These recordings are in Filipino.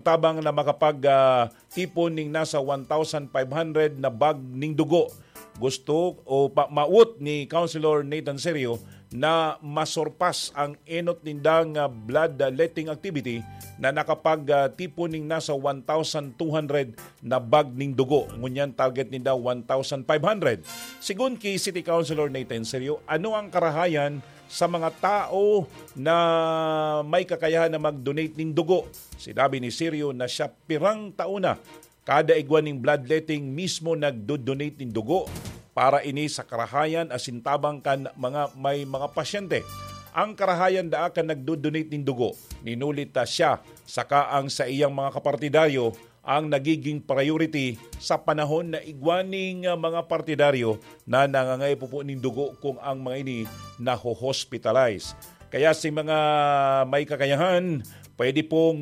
tabang na makapag tipon ning nasa 1,500 na bag ning dugo. Gusto o maut ni Councilor Nathan Serio na masurpas ang enot nindang bloodletting activity na nakapag tipon ning nasa 1,200 na bag ning dugo. Ngunyan target ninda 1,500. Sigun kay City Councilor Nathan Serio, ano ang karahayan sa mga tao na may kakayahan na mag-donate ning dugo? Sinabi ni Serio na siya pirang taon na kada igwan ning bloodletting mismo nagdo-donate ning dugo para ini sa karahayan asintabang kan may mga pasyente. Ang karahayan daa kan nagdo-donate ning dugo, ninulit siya saka ang sa iyang mga kapartidaryo ang nagiging priority sa panahon na igwaning mga partidaryo na nangangay po ning dugo kung ang mga ini naho-hospitalize. Kaya si mga may kakayahan, pwede pong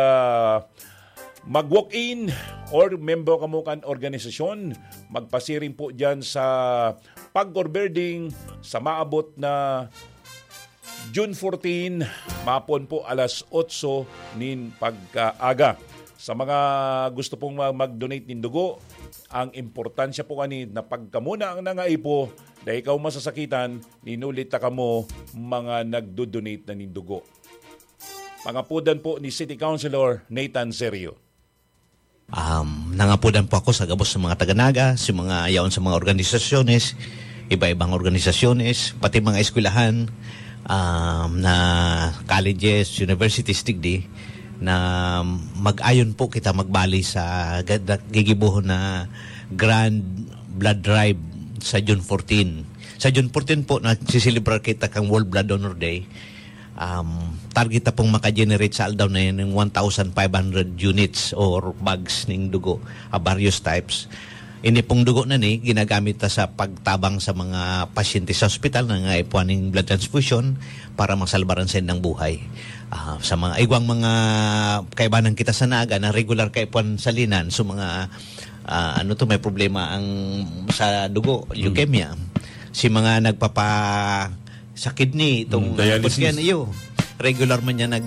mag-walk-in or member kamukan organisasyon, magpasiring po dyan sa pag-orbirding sa maabot na June 14, mapon po alas 8 nin pagkaaga. Sa mga gusto pong mag-donate ng dugo, ang importansya po kani na pagkamuna ang nangaipo, dahil ikaw masasakitan, ninulit ka mo mga nagdo-donate na ng dugo. Pangapudan po ni City Councilor Nathan Serio. Nangapudan po ako sa gabos ng mga taga-Naga, sa mga ayaon sa mga organisasyones, iba-ibang organisasyones, pati mga eskwelahan, na colleges, universities, tigdi, na mag-ayon po kita magbali sa gigibuhon na Grand Blood Drive sa June 14. Sa June 14 po na sisilibrar kita kang World Blood Donor Day. Target na pong maka-generate sa aldaw na yun ng 1,500 units or bags ng dugo, various types. Ini pong dugo na ni ginagamit sa pagtabang sa mga pasyente sa ospital na ngaipuan ng blood transfusion para masalbaran sa ng buhay. Sa mga igwang mga kaibanan kita sa Naga na regular kaipuan sa linan, so mga may problema ang sa dugo, leukemia. Si mga sa kidney, itong dialysis. Regular man niya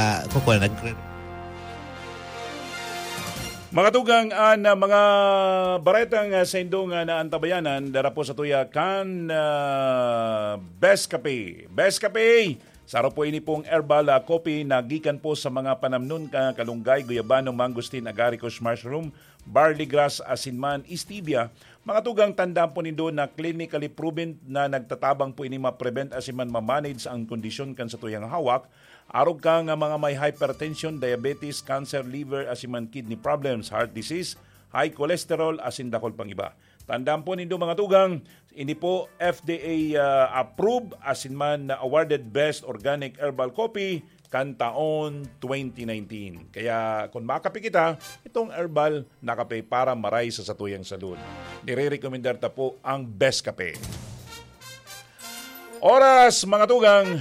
mga tugang mga baretang sa indong na antabayanan, dara po sa tuya kan Best Cafe. Best Cafe! Saro po ini pong herbal coffee na gikan po sa mga panamnun kalunggay, guyabano, mangosteen, agaricus, mushroom, barley grass, asinman, stevia. Mga tugang tandaan po nindo na clinically proven na nagtatabang po ini ma-prevent asiman ma-manage ang kondisyon kan sa tuyang hawak. Arog ka nga mga may hypertension, diabetes, cancer, liver, asiman kidney problems, heart disease, high cholesterol, asin dakol pang iba. Tandaan po nindo mga tugang, ini po FDA approved asinman na awarded Best Organic Herbal Coffee kan taon 2019. Kaya kung makape kita, itong herbal na kape para maray sa satuyang salud. Nire-recommendar ta po ang Best Cafe. Oras mga tugang,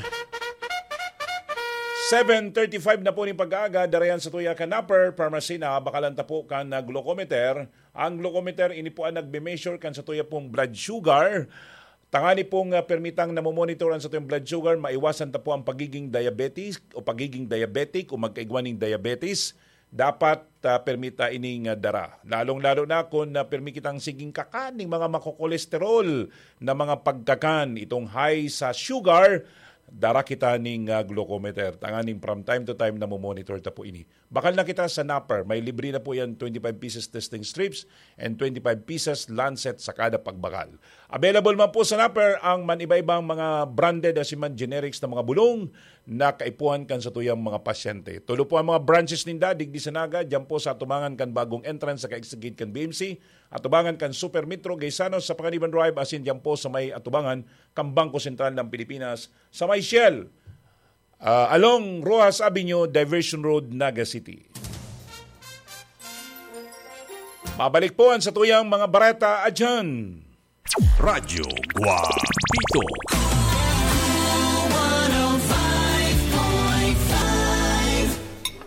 7:35 na po ni pag-aaga, darayan sa tuya ka Napper Pharmacy na bakalanta po kan na glucometer. Ang glucometer ini po ang nagbe-measure kan sa tuya pong blood sugar. Tangani pong permitang namomonitoran sa tuyong blood sugar, maiwasan ta po ang pagiging diabetes o pagiging diabetic o magkaigwaning diabetes. Dapat permita ining dara. Lalong-lalo na kung permitang siging kakaning mga makokolesterol na mga pagkakan, itong high sa sugar, dara kita ning glucometer. Tanganing from time to time na monitor ta po ini. Bakal na kita sa Napper. May libre na po yan 25 pieces testing strips and 25 pieces lancet sa kada pagbakal. Available man po sa Napper ang maniba-ibang mga branded asiman generics na mga bulong na kaipuhan kan sa tuyang mga pasyente. Tulo po ang mga branches ninda, digdi sa Naga, dyan po sa atubangan kan bagong entrance sa kaexigid kan BMC, atubangan kan Super Metro, Gaysanos sa Panganiban Drive, asin dyan po sa may atubangan kan Bangko Sentral ng Pilipinas, sa may Shell, along Rojas Avenue, Diversion Road, Naga City. Mabalik po ang sa tuyang mga bareta adyan. Radyo Guapito.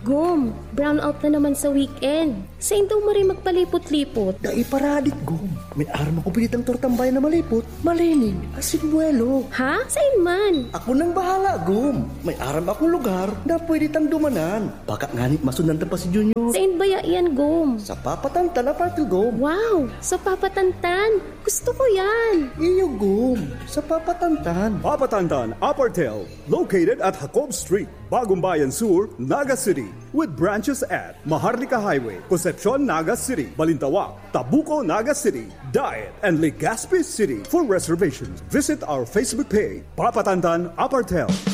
Gum, brown out na naman sa weekend. Saan daw mo rin magpalipot-lipot? Naiparadit, Gum. May arma ko pinitang tortambay na malipot. Malinig, asinbuelo. Ha? Saan man? Ako nang bahala, Gum. May aram akong lugar na pwede tang dumanan. Baka nganit masundan pa si Junior. Saan ba yan, Gum? Sa Papatantan Apartel, Gum. Wow, sa Papatantan. Gusto ko yan. Iyo, Gum. Sa Papatantan. Papatantan Apartel, located at Jacob Street, Bagong Bayan Sur, Naga City, with branches at Maharlika Highway, Concepcion, Naga City, Balintawak, Tabuco, Naga City, Diet, and Legazpi City. For reservations, visit our Facebook page, Papatantan Apartel.